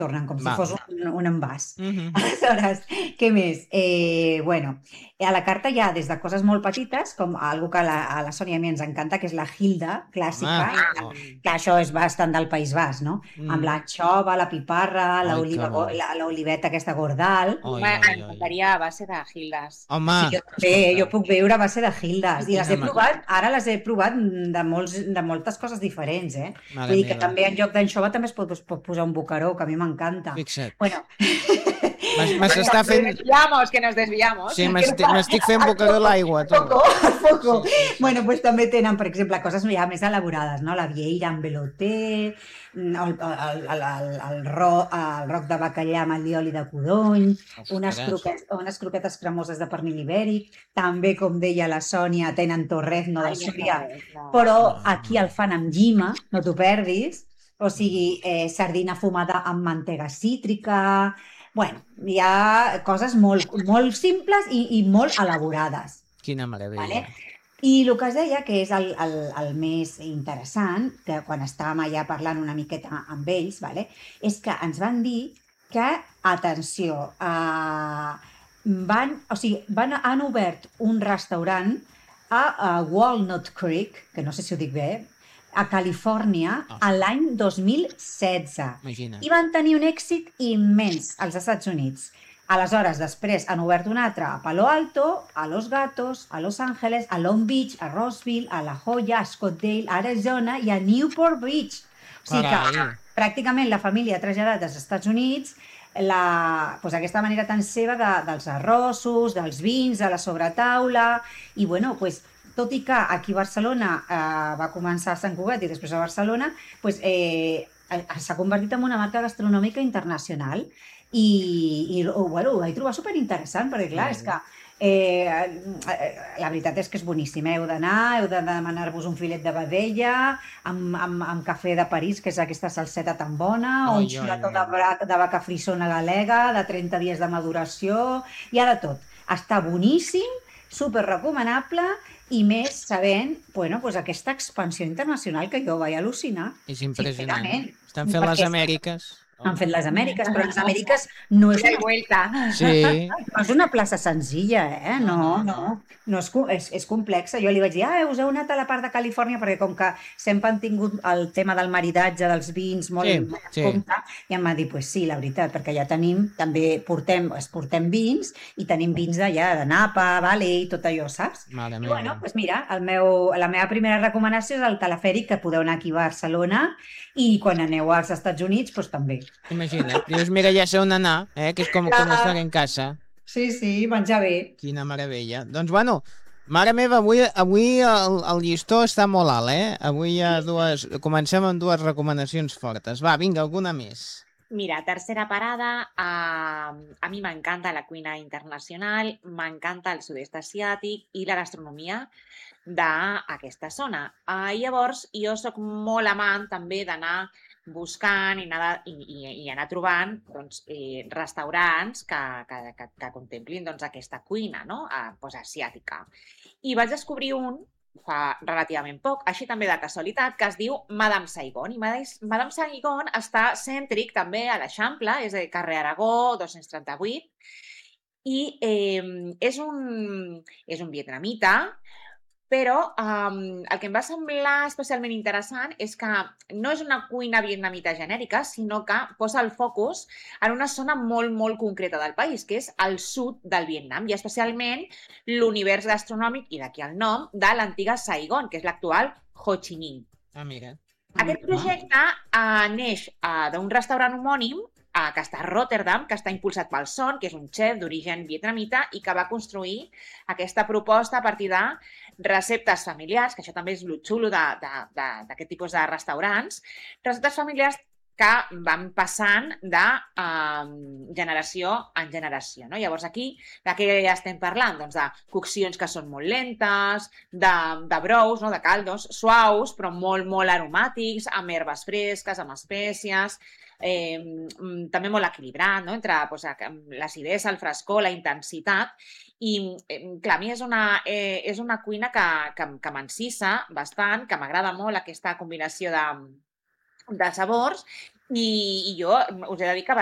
tornen com si Val. fos un envàs. Mhm. Aleshores, què més? Bueno, a la carta hi ha des de coses molt petites, com algo que a la Sònia i a mi ens encanta, que és la Hilda, clàssica. Home, Ai, oh. Clar, això és bastant del País Basc, no? Amb Mm. l'anxova, la piparra, Ai, que bo. l'oliveta aquesta gordal. Oi, oi, oi. m'encantaria a base de Gildas. Home, Sí, jo també, escolta, jo puc veure a base de Hildes. I les quina he provat, ara les he provat de moltes coses diferents, eh? Mare Vull dir que meva. també en lloc d'anxova també es pot posar un bocaró, que a mi m'encanta. Fixa't. Bueno, M'està fent... Que nos desviamos. Sí, m'estic fent bocaró a l'aigua, tu. poco, poco. Sí, sí, sí. Bueno, pues també tenen, per exemple, coses ja més elaborades, no? La vieira amb velouté, el roc de bacallà amb allioli de codony, unes croquetes cremoses de pernil ibèric, també, com deia la Sònia, tenen torrezno de Súria, però aquí el fan amb llima, no t'ho perdis, o sigui, sardina fumada amb mantega cítrica. Bueno, hi ha coses molt, molt simples i molt elaborades. Quina meravella. Vale? I el que es deia, que és el més interessant, que quan estàvem allà parlant una miqueta amb ells, vale? És que ens van dir que, atenció, han obert un restaurant a Walnut Creek, que no sé si ho dic bé, a Califòrnia, l'any 2016. Imagina't. I van tenir un èxit immens als Estats Units. Aleshores, després han obert un altre a Palo Alto, a Los Gatos, a Los Angeles, a Long Beach, a Roseville, a La Jolla, a Scottsdale, a Arizona i a Newport Beach. O sigui que pràcticament la família ha traslladat als Estats Units aquesta manera tan seva dels arrossos, dels vins, de la sobretaula, i bueno, tot i que aquí a Barcelona va començar a Sant Cugat i després a Barcelona, s'ha convertit en una marca gastronòmica internacional i bueno, ho vaig trobar superinteressant, perquè clar, és que la veritat és que és boníssim, heu d'anar, heu de demanar-vos un filet de vedella amb cafè de París, que és aquesta salseta tan bona, o un xuletó de vaca frisona galega de 30 dies de maduració, hi ha de tot. Està boníssim, super recomanable, i més sabent aquesta expansió internacional que jo vaig al·lucinar. És impressionant. Sincerament. Estan fent les Amèriques. Han fet les Amèriques, però les Amèriques no és Sí. no és una plaça senzilla, eh? No és complexa. Jo li vaig dir, us heu anat a la part de Califòrnia, perquè com que sempre han tingut el tema del maridatge, dels vins, molt en compte, i em va dir, sí, la veritat, perquè ja tenim, també portem vins, i tenim vins d'allà, de Napa, Valley, i tot allò, saps? I bueno, doncs mira, la meva primera recomanació és el telefèric, que podeu anar aquí a Barcelona, i quan aneu als Estats Units, doncs també. Imagina't, dius, mira, ja sé on anar, que és com estar en casa. Sí, menjar bé. Quina meravella. Doncs bueno, mare meva, avui el llistó està molt alt, Avui comencem amb dues recomanacions fortes. Va, vinga, alguna més. Mira, tercera parada, a mi m'encanta la cuina internacional, m'encanta el sud-est asiàtic i la gastronomia d'aquesta zona. Llavors, jo sóc molt amant també d'anar buscant i anar trobant restaurants que contemplin aquesta cuina asiàtica. I vaig descobrir un fa relativament poc, així també de casualitat, que es diu Madame Saigon. I Madame Saigon està cèntric també a l'Eixample, és de carrer Aragó, 238, i és un vietnamita, però el que em va semblar especialment interessant és que no és una cuina vietnamita genèrica, sinó que posa el focus en una zona molt, molt concreta del país, que és el sud del Vietnam, i especialment l'univers gastronòmic, i d'aquí el nom, de l'antiga Saigon, que és l'actual Ho Chi Minh. Mira. Aquest projecte neix d'un restaurant homònim que està a Rotterdam, que està impulsat pel Son, que és un xef d'origen vietnamita i que va construir aquesta proposta a partir de receptes familiars, que això també és el xulo d'aquest tipus de restaurants, receptes familiars que van passant de generació en generació. Llavors aquí, de què estem parlant? Doncs de coccions que són molt lentes, de brous, de caldos suaus, però molt, molt aromàtics, amb herbes fresques, amb espècies, també molt equilibrat, entre l'acidesa, el frescor, la intensitat. I clar, a mi és una cuina que m'encisa bastant, que m'agrada molt aquesta combinació de sabors, I jo us he de dir que